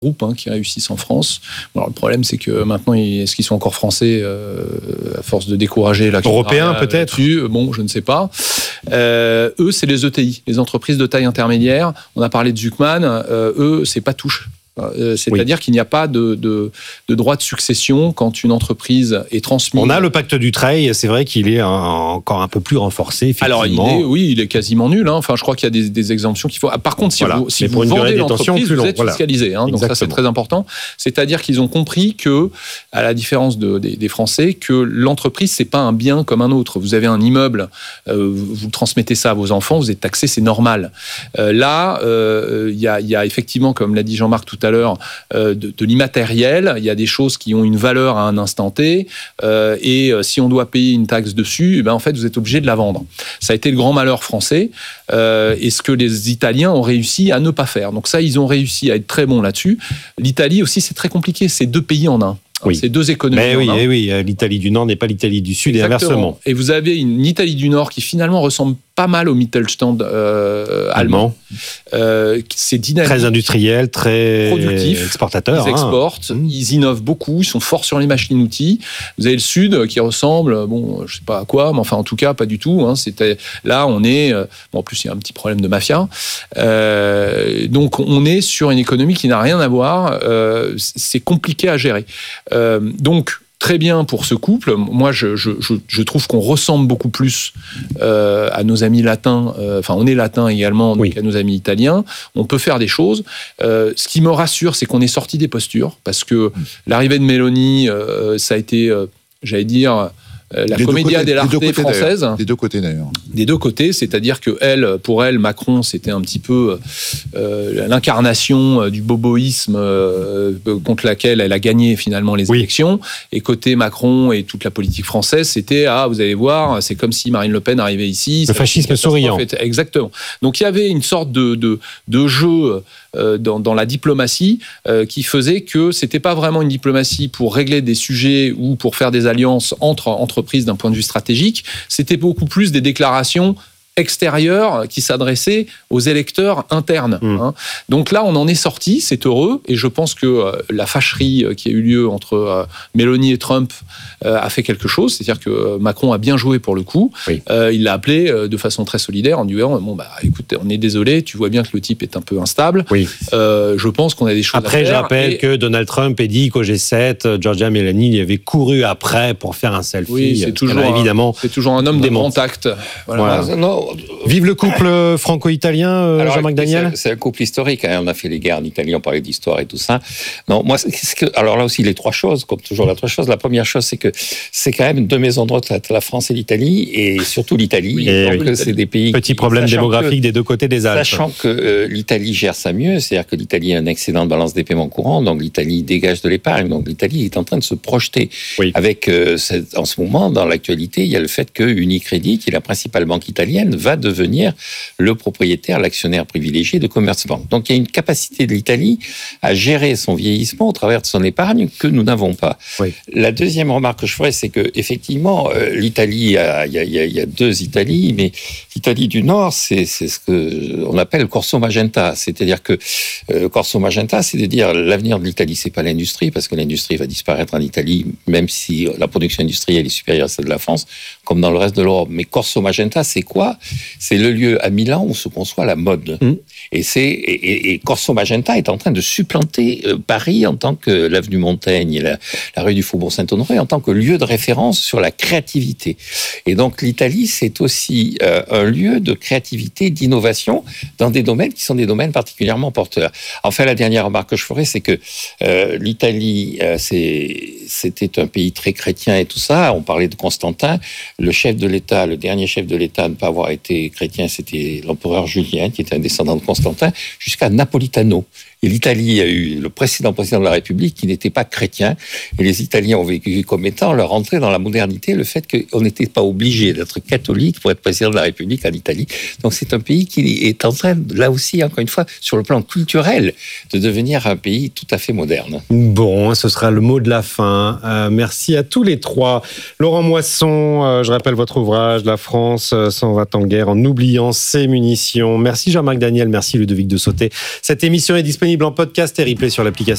groupes qui réussissent en France. Alors, le problème, c'est que maintenant, est-ce qu'ils sont encore français à force de décourager européens peut-être Bon, je ne sais pas. Eux, c'est les ETI, les entreprises de taille intermédiaire. On a parlé de Zuckman. Eux, c'est pas touche. C'est-à-dire qu'il n'y a pas de droit de succession quand une entreprise est transmise. On a le pacte Dutreil, c'est vrai qu'il est encore un peu plus renforcé, effectivement. Alors, il est quasiment nul. Enfin, je crois qu'il y a des exemptions qu'il faut. Par contre, si vous vendez l'entreprise, vous êtes fiscalisé. Donc ça, c'est très important. C'est-à-dire qu'ils ont compris que, à la différence des Français, que l'entreprise, c'est pas un bien comme un autre. Vous avez un immeuble, vous transmettez ça à vos enfants, vous êtes taxé, c'est normal. Là, il y a effectivement, comme l'a dit Jean-Marc tout à l'heure, de l'immatériel. Il y a des choses qui ont une valeur à un instant T, et si on doit payer une taxe dessus, en fait, vous êtes obligé de la vendre. Ça a été le grand malheur français, et ce que les Italiens ont réussi à ne pas faire. Donc ça, ils ont réussi à être très bons là-dessus. L'Italie aussi, c'est très compliqué. C'est 2 pays en un. Oui. C'est 2 économies. Mais oui, l'Italie du Nord n'est pas l'Italie du Sud. Exactement. Et inversement. Et vous avez une Italie du Nord qui finalement ressemble pas mal au Mittelstand allemand. C'est dynamique. Très industriel, très productif. Exportateur. Ils exportent, ils innovent beaucoup, ils sont forts sur les machines-outils. Vous avez le Sud qui ressemble, je sais pas à quoi, mais enfin en tout cas pas du tout. Là, on est... en plus, il y a un petit problème de mafia. Donc, on est sur une économie qui n'a rien à voir. C'est compliqué à gérer. Donc, très bien pour ce couple. Moi, je trouve qu'on ressemble beaucoup plus à nos amis latins. Enfin, on est latins également, donc à nos amis italiens. On peut faire des choses. Ce qui me rassure, c'est qu'on est sorti des postures, parce que l'arrivée de Meloni, ça a été, j'allais dire... la commedia dell'arte française. Des 2 côtés d'ailleurs. Des 2 côtés, c'est-à-dire que pour elle, Macron, c'était un petit peu l'incarnation du boboïsme contre laquelle elle a gagné finalement les élections. Et côté Macron et toute la politique française, c'était vous allez voir, c'est comme si Marine Le Pen arrivait ici. Le fascisme souriant. Exactement. Donc il y avait une sorte de jeu dans la diplomatie qui faisait que c'était pas vraiment une diplomatie pour régler des sujets ou pour faire des alliances entre entreprises d'un point de vue stratégique, c'était beaucoup plus des déclarations extérieures qui s'adressaient aux électeurs internes. Donc là, on en est sorti, c'est heureux, et je pense que la fâcherie qui a eu lieu entre Meloni et Trump a fait quelque chose, c'est-à-dire que Macron a bien joué pour le coup. Il l'a appelé de façon très solidaire en disant écoute, on est désolé, tu vois bien que le type est un peu instable. Je pense qu'on a des choses à faire. Après, je rappelle que Donald Trump a dit qu'au G7, Giorgia Meloni y avait couru après pour faire un selfie. Oui, c'est toujours un homme de grand tact. Voilà. Vive le couple franco-italien, Jean-Marc Daniel. C'est un couple historique. On a fait les guerres en Italie, on parlait d'histoire et tout ça. Non, moi, alors là aussi, les 3 choses, comme toujours, les 3 choses. La première chose, c'est que c'est quand même 2 maisons de retraite, la France et l'Italie, et surtout l'Italie. Donc, c'est des pays. Petit problème démographique des 2 côtés des Alpes. Sachant que l'Italie gère ça mieux, c'est-à-dire que l'Italie a un excédent de balance des paiements courants, donc l'Italie dégage de l'épargne, donc l'Italie est en train de se projeter. Avec, en ce moment, dans l'actualité, il y a le fait que Unicredit, qui est la principale banque italienne, va devenir le propriétaire, l'actionnaire privilégié de Commerzbank. Donc il y a une capacité de l'Italie à gérer son vieillissement au travers de son épargne que nous n'avons pas. La deuxième remarque que je ferais, c'est que effectivement l'Italie, il y a 2 Italies, mais l'Italie du Nord, c'est ce que on appelle Corso Magenta, c'est-à-dire que Corso Magenta, c'est de dire l'avenir de l'Italie, c'est pas l'industrie, parce que l'industrie va disparaître en Italie, même si la production industrielle est supérieure à celle de la France, comme dans le reste de l'Europe. Mais Corso Magenta, c'est quoi ? C'est le lieu à Milan où se conçoit la mode. Et Corso Magenta est en train de supplanter Paris en tant que l'avenue Montaigne et la rue du Faubourg Saint-Honoré en tant que lieu de référence sur la créativité. Et donc l'Italie, c'est aussi un lieu de créativité, d'innovation dans des domaines qui sont des domaines particulièrement porteurs. Enfin, la dernière remarque que je ferai, c'est que l'Italie, c'était un pays très chrétien et tout ça. On parlait de Constantin. Le chef de l'État, le dernier chef de l'État à ne pas avoir été chrétien, c'était l'empereur Julien, qui était un descendant de Constantin, jusqu'à Napolitano. Et l'Italie a eu le précédent président de la République qui n'était pas chrétien. Et les Italiens ont vécu comme étant leur entrée dans la modernité, le fait qu'on n'était pas obligé d'être catholique pour être président de la République en Italie. Donc c'est un pays qui est en train, là aussi, encore une fois, sur le plan culturel, de devenir un pays tout à fait moderne. Bon, ce sera le mot de la fin. Merci à tous les 3. Laurent Moisson, je rappelle votre ouvrage, La France s'en va en guerre en oubliant ses munitions. Merci Jean-Marc Daniel, merci Ludovic de Sauté. Cette émission est disponible en podcast et replay sur l'application